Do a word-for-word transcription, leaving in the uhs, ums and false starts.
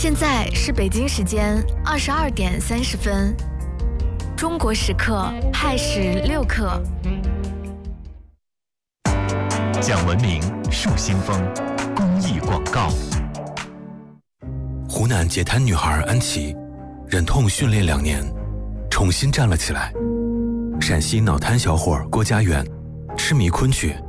现在是北京时间二十二点三十分，中国时刻亥时六刻。 讲文明树新风，公益广告。 湖南截瘫女孩安琪，忍痛训练两年，重新站了起来。陕西脑瘫小伙郭家园，痴迷昆曲，